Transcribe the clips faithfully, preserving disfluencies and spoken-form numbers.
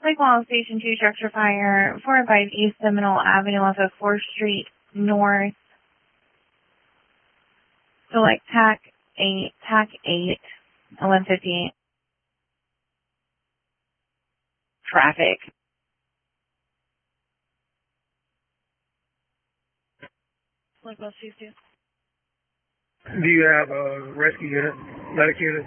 Lakewell Station two structure fire, four oh five East Seminole Avenue off of fourth Street North. So like TAC eight, TAC eight, eleven fifty-eight. Traffic. Lakewell Station two. Do you have a rescue unit, medic unit?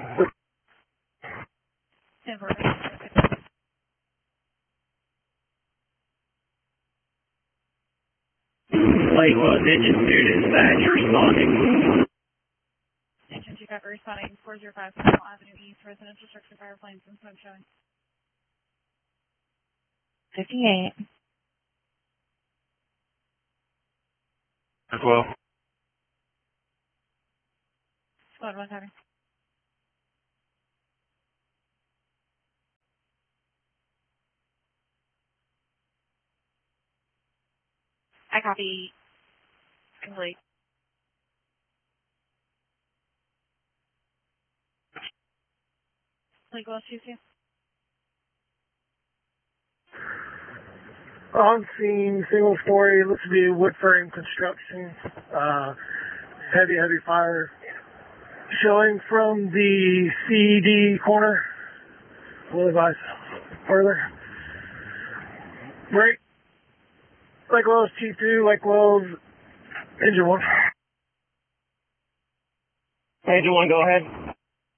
Lakewell Attention two dispatch responding. Attention two Pepper responding four oh five Seminole Avenue East, residential structure fire planes and smoke showing. fifty-eight. As well. Squad one having. I copy. Complete. Lakewell two two. On scene, single story, looks to be wood frame construction. Uh, heavy, heavy fire. Showing from the C D corner. We'll advise further. Break. Lakewell's T two, Lakewell's engine one. Engine one, go ahead.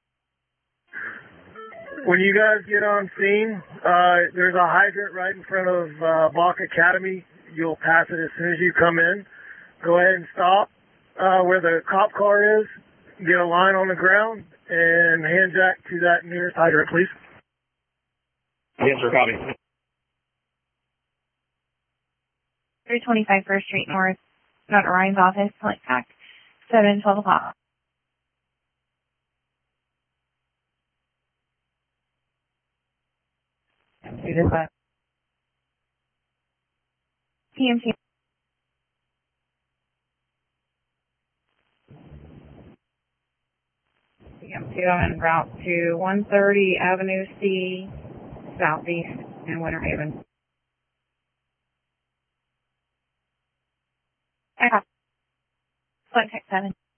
When you guys get on scene, uh, there's a hydrant right in front of uh, Bach Academy. You'll pass it as soon as you come in. Go ahead and stop uh, where the cop car is. Get a line on the ground and hand jack to that nearest hydrant, please. Yes, sir, copy. three twenty-five First Street North, Doctor Ryan's office, like TAC seven, twelve o'clock. Do this up. P M T. P M two en route to one thirty Avenue C, Southeast in Winter Haven. I copy. Flight Tech seven.